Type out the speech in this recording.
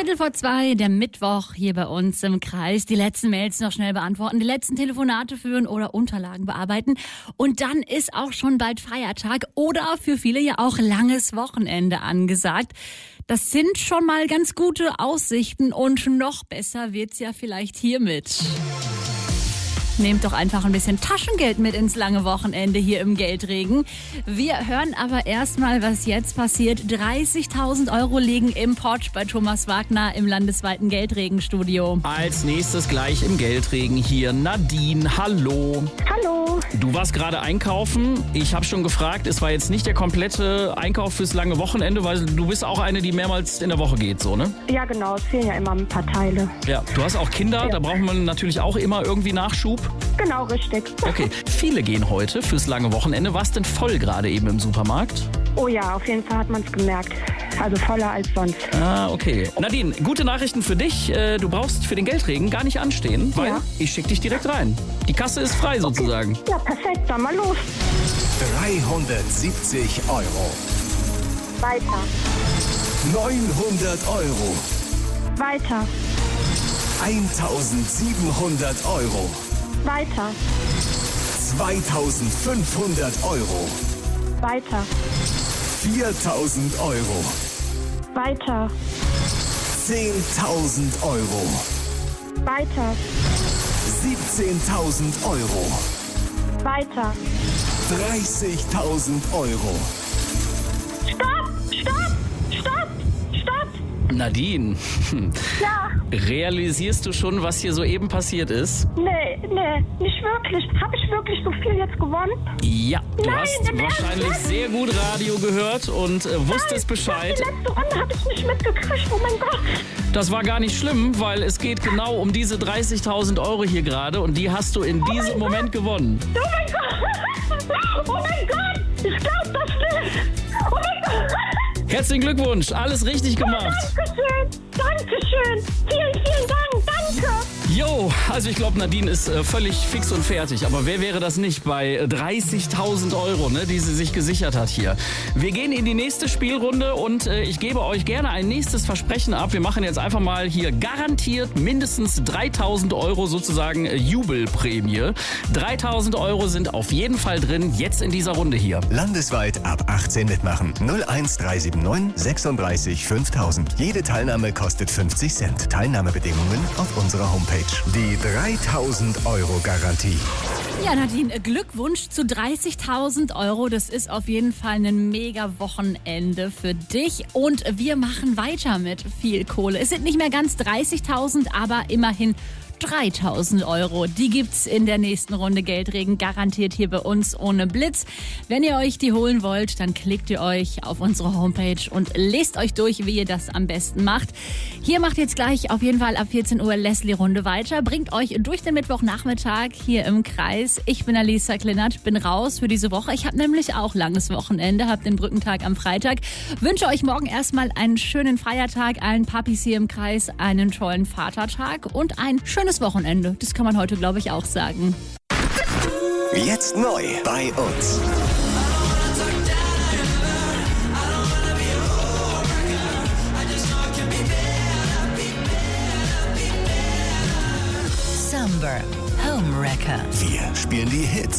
2:15, der Mittwoch hier bei uns im Kreis. Die letzten Mails noch schnell beantworten, die letzten Telefonate führen oder Unterlagen bearbeiten. Und dann ist auch schon bald Feiertag oder für viele ja auch langes Wochenende angesagt. Das sind schon mal ganz gute Aussichten und noch besser wird's ja vielleicht hiermit. Nehmt doch einfach ein bisschen Taschengeld mit ins lange Wochenende hier im Geldregen. Wir hören aber erstmal, was jetzt passiert. 30.000 Euro liegen im Pott bei Thomas Wagner im landesweiten Geldregenstudio. Als nächstes gleich im Geldregen hier Nadine. Hallo. Hallo. Du warst gerade einkaufen. Ich habe schon gefragt, es war jetzt nicht der komplette Einkauf fürs lange Wochenende, weil du bist auch eine, die mehrmals in der Woche geht, so, ne? Ja, genau. Es fehlen ja immer ein paar Teile. Ja, du hast auch Kinder, da braucht man natürlich auch immer irgendwie Nachschub. Genau, richtig. Okay, viele gehen heute fürs lange Wochenende. War es denn voll gerade eben im Supermarkt? Oh ja, auf jeden Fall hat man es gemerkt. Also voller als sonst. Ah, okay. Nadine, gute Nachrichten für dich. Du brauchst für den Geldregen gar nicht anstehen, weil ich schicke dich direkt rein. Die Kasse ist frei sozusagen. Ja, perfekt. Dann mal los. 370 Euro. Weiter. 900 Euro. Weiter. 1700 Euro. Weiter. 2500 Euro. Weiter. 4000 Euro. Weiter. 10.000 Euro. Weiter. 17.000 Euro. Weiter. 30.000 Euro. Stopp! Stopp! Stopp! Stopp! Nadine, Ja. realisierst du schon, was hier soeben passiert ist? Nee, nicht wirklich. Habe ich wirklich so viel jetzt gewonnen? Ja, du Nein, hast im Ernst? wahrscheinlich sehr gut Radio gehört und wusstest Bescheid. Die letzte Runde habe ich nicht mitgekriegt. Oh mein Gott. Das war gar nicht schlimm, weil es geht genau um diese 30.000 Euro hier gerade und die hast du in diesem Moment gewonnen. Oh mein Gott. Oh mein Gott. Ich glaube das nicht. Oh mein Gott. Herzlichen Glückwunsch, alles richtig gemacht. Dankeschön. Dankeschön. Vielen Dank. Danke. Jo, also ich glaube, Nadine ist völlig fix und fertig. Aber wer wäre das nicht bei 30.000 Euro, ne, die sie sich gesichert hat hier? Wir gehen in die nächste Spielrunde und ich gebe euch gerne ein nächstes Versprechen ab. Wir machen jetzt einfach mal hier garantiert mindestens 3.000 Euro sozusagen Jubelprämie. 3.000 Euro sind auf jeden Fall drin, jetzt in dieser Runde hier. Landesweit ab 18 mitmachen. 01379 36 5000. Jede Teilnahme kostet 50 Cent. Teilnahmebedingungen auf unserer Homepage. Die 3.000 Euro Garantie. Ja, Nadine, Glückwunsch zu 30.000 Euro. Das ist auf jeden Fall ein mega Wochenende für dich. Und wir machen weiter mit viel Kohle. Es sind nicht mehr ganz 30.000, aber immerhin 3.000 Euro. Die gibt's in der nächsten Runde Geldregen, garantiert hier bei uns ohne Blitz. Wenn ihr euch die holen wollt, dann klickt ihr euch auf unsere Homepage und lest euch durch, wie ihr das am besten macht. Hier macht jetzt gleich auf jeden Fall ab 14 Uhr Leslie Runde weiter. Bringt euch durch den Mittwochnachmittag hier im Kreis. Ich bin Alisa Kleinert, bin raus für diese Woche. Ich habe nämlich auch langes Wochenende, habe den Brückentag am Freitag. Wünsche euch morgen erstmal einen schönen Feiertag, allen Papis hier im Kreis einen tollen Vatertag und ein schönes Wochenende. Das kann man heute, glaube ich, auch sagen. Jetzt neu bei uns. Summer Home Wrecker. Wir spielen die Hits